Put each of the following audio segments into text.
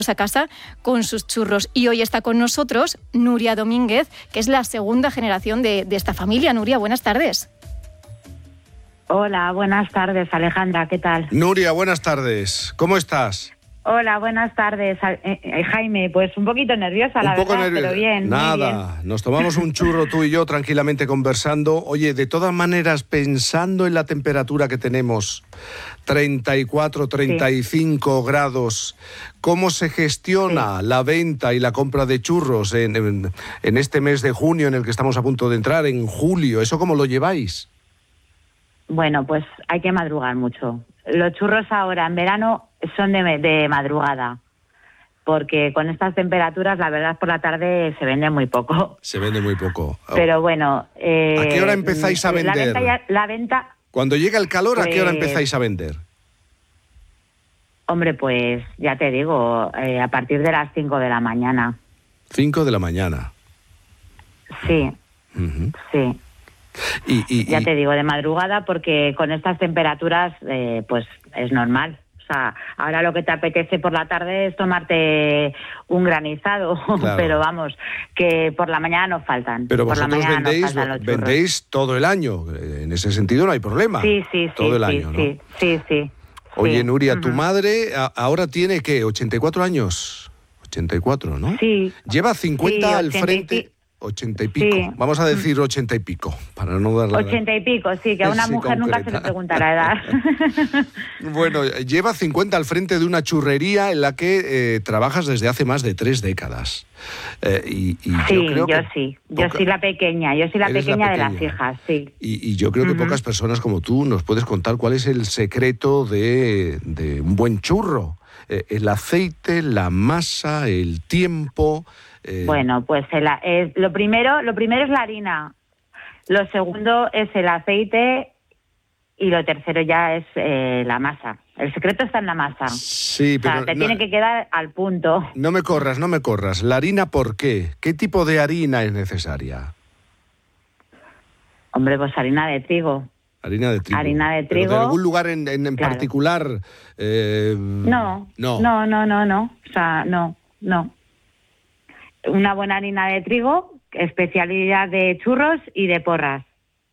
a casa con sus churros. Y hoy está con nosotros Nuria Domínguez, que es la segunda generación de esta familia. Nuria, buenas tardes. Hola, buenas tardes, Alejandra, ¿qué tal? Nuria, buenas tardes. ¿Cómo estás? Hola, buenas tardes, Jaime. Pues un poquito nerviosa, la verdad, pero bien. Nada, bien. Nos tomamos un churro tú y yo tranquilamente conversando. Oye, de todas maneras, pensando en la temperatura que tenemos, 34, 35 grados, ¿cómo se gestiona la venta y la compra de churros en este mes de junio en el que estamos a punto de entrar, en julio? ¿Eso cómo lo lleváis? Bueno, pues hay que madrugar mucho. Los churros ahora en verano son de madrugada, porque con estas temperaturas, la verdad, por la tarde se vende muy poco. Se vende muy poco. Pero bueno... ¿A qué hora empezáis a vender? La venta... Cuando llega el calor, pues, ¿a qué hora empezáis a vender? Hombre, pues ya te digo, a partir de las 5 de la mañana. 5 de la mañana. Sí, sí. Ya te digo, de madrugada, porque con estas temperaturas pues es normal. O sea, ahora lo que te apetece por la tarde es tomarte un granizado, claro. Pero vamos, que por la mañana no faltan. Pero por vosotros vendéis todo el año, en ese sentido no hay problema. Sí, todo el año, ¿no? Sí. Oye, Nuria, tu madre ahora tiene, ¿qué? 84 años. 84, ¿no? Sí. Lleva 50 al frente... 80 y pico. Sí. Vamos a decir 80 y pico, para no dar la... 80 y pico, sí, que a una mujer concreta. Nunca se le pregunta la edad. Bueno, lleva 50 al frente de una churrería en la que trabajas desde hace más de 3 décadas. Sí, yo soy la pequeña, de las hijas, sí. Y yo creo que pocas personas como tú nos puedes contar cuál es el secreto de un buen churro. El aceite, la masa, el tiempo... Bueno, pues lo primero es la harina, lo segundo es el aceite y lo tercero ya es la masa. El secreto está en la masa. Sí, pero... O sea, tiene que quedar al punto. No me corras. ¿La harina por qué? ¿Qué tipo de harina es necesaria? Hombre, pues harina de trigo. Harina de trigo. ¿Pero de algún lugar en claro. particular? No. O sea, no. Una buena harina de trigo, especialidad de churros y de porras.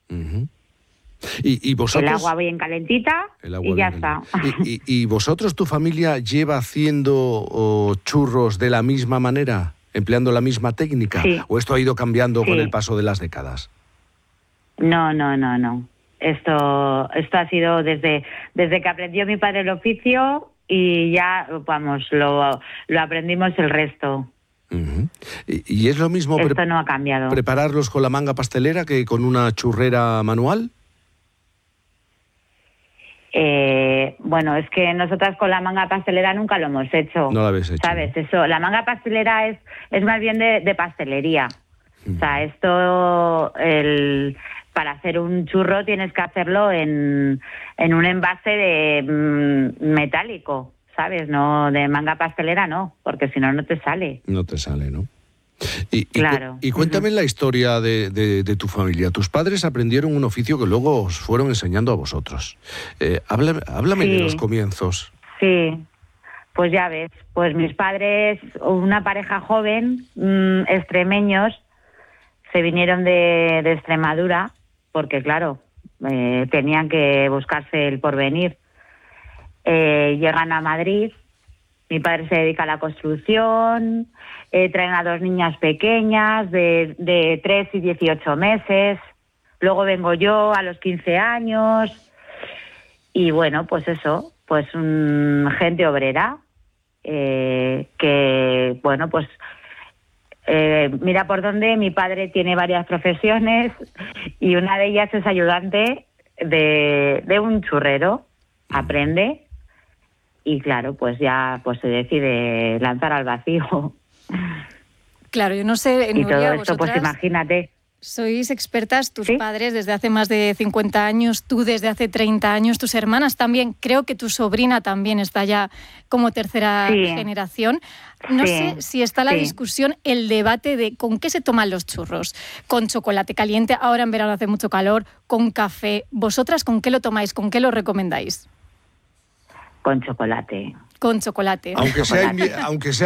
¿Y vosotros? El agua bien calentita y ya está. ¿Y vosotros, tu familia, lleva haciendo churros de la misma manera, empleando la misma técnica? Sí. ¿O esto ha ido cambiando con el paso de las décadas? No. Esto ha sido desde que aprendió mi padre el oficio y ya, vamos, lo aprendimos el resto. ¿Y es lo mismo esto no ha cambiado. prepararlos con la manga pastelera que con una churrera manual? Bueno, es que nosotras con la manga pastelera nunca lo hemos hecho. No lo habéis hecho. ¿Sabes? Eso, la manga pastelera es más bien de pastelería. O sea, esto, para hacer un churro tienes que hacerlo en un envase de metálico. ¿Sabes? No, de manga pastelera no, porque si no, no te sale. No te sale, ¿no? Claro. Y cuéntame la historia de tu familia. Tus padres aprendieron un oficio que luego os fueron enseñando a vosotros. Háblame de los comienzos. Sí, pues ya ves. Pues mis padres, una pareja joven, extremeños, se vinieron de Extremadura, porque claro, tenían que buscarse el porvenir. Llegan a Madrid, mi padre se dedica a la construcción, traen a 2 niñas pequeñas de 3 y 18 meses, luego vengo yo a los 15 años y bueno, pues eso, pues gente obrera que, bueno, pues mira por dónde mi padre tiene varias profesiones y una de ellas es ayudante de un churrero, aprende. Y claro, pues ya se decide lanzar al vacío. Claro, yo no sé, Nuria, y todo esto, pues imagínate. Sois expertas, tus padres desde hace más de 50 años, tú desde hace 30 años, tus hermanas también, creo que tu sobrina también está ya como tercera generación. No sé si está la discusión, el debate de con qué se toman los churros. Con chocolate caliente, ahora en verano hace mucho calor, con café. ¿Vosotras con qué lo tomáis? ¿Con qué lo recomendáis? Con chocolate. Con chocolate. Aunque sea